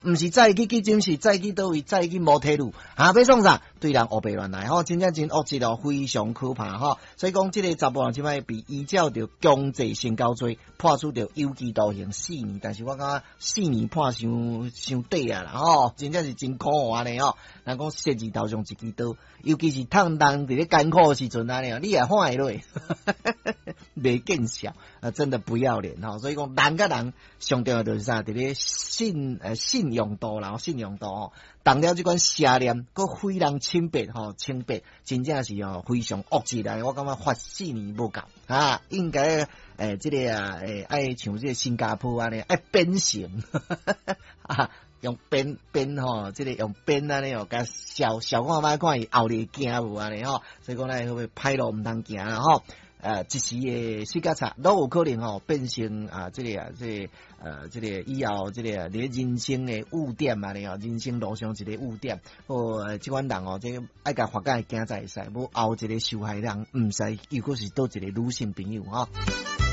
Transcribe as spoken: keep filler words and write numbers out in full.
毋是再去去诊室，再去倒位，再去摩天路，啊，要创啥？对人乌白乱来吼，真正真恶质哦，非常可怕吼。所以讲，即个查甫人即摆被依照着强制性交罪，判处着有期徒刑四年，但是我感觉四年判伤伤短啊啦吼，真正是真可恶安尼吼。人讲设置头上一支刀，尤其是趁人伫咧艰苦的时阵安尼，你也看会落，袂见笑啊，真的不要脸吼。所以讲，人甲人上重要就是啥？伫咧信呃信用度啦，信用度吼，动了即款邪念，佮非人清白吼，清白真正是吼非常恶质来，我感觉罚四年无够啊，应该诶，即、这个啊诶，爱像即个新加坡安尼，爱鞭刑啊。用鞭鞭吼，即、這個用鞭安尼哦，甲小小看歹看伊后日驚無安尼吼，所以講咧，會歹路毋通行啦吼。呃，一時誒四角擦都有可能吼變成啊，即、這個啊，即、這個呃，即、這個以後即、這個你人生誒污點啊，你哦，人生路上一個污點。哦，即款人哦，即愛甲法界驚才會使，無後一個受害人毋使，又閣是倒一個女性朋友吼。